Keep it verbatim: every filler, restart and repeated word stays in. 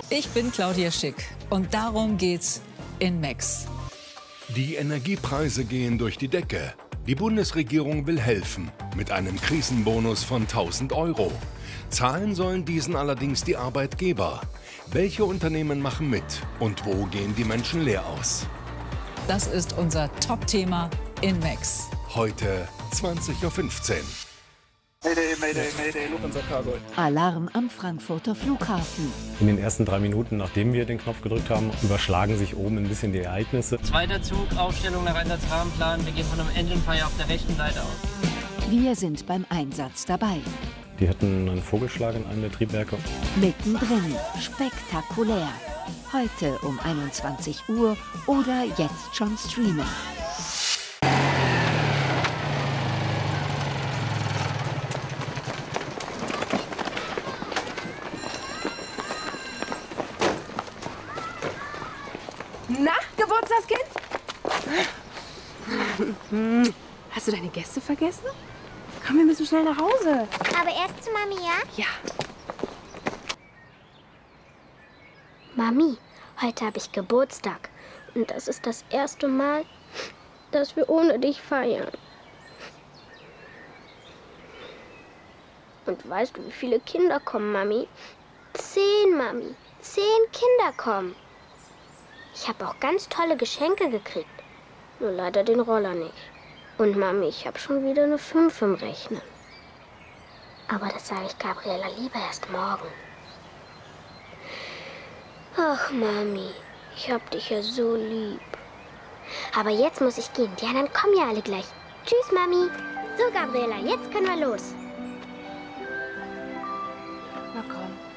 Ich bin Claudia Schick und darum geht's in Max. Die Energiepreise gehen durch die Decke. Die Bundesregierung will helfen mit einem Krisenbonus von tausend Euro. Zahlen sollen diesen allerdings die Arbeitgeber. Welche Unternehmen machen mit und wo gehen die Menschen leer aus? Das ist unser Top-Thema in Max. Heute zwanzig Uhr fünfzehn. Mayday, Mayday, Mayday, Lufthansa Cargo. Alarm am Frankfurter Flughafen. In den ersten drei Minuten, nachdem wir den Knopf gedrückt haben, überschlagen sich oben ein bisschen die Ereignisse. Zweiter Zug, Aufstellung nach Einsatzrahmenplan. Wir gehen von einem Engine Fire auf der rechten Seite aus. Wir sind beim Einsatz dabei. Die hatten einen Vogelschlag in einem der Triebwerke. Mittendrin, spektakulär. Heute um einundzwanzig Uhr oder jetzt schon streamen. Na, Geburtstagskind? Hast du deine Gäste vergessen? Komm, wir müssen schnell nach Hause. Aber erst zu Mami, ja? Ja. Mami, heute habe ich Geburtstag. Und das ist das erste Mal, dass wir ohne dich feiern. Und weißt du, wie viele Kinder kommen, Mami? Zehn, Mami. Zehn Kinder kommen. Ich habe auch ganz tolle Geschenke gekriegt. Nur leider den Roller nicht. Und Mami, ich habe schon wieder eine fünf im Rechnen. Aber das sage ich Gabriela lieber erst morgen. Ach, Mami, ich hab dich ja so lieb. Aber jetzt muss ich gehen. Die anderen kommen ja alle gleich. Tschüss, Mami. So, Gabriela, jetzt können wir los. Na komm.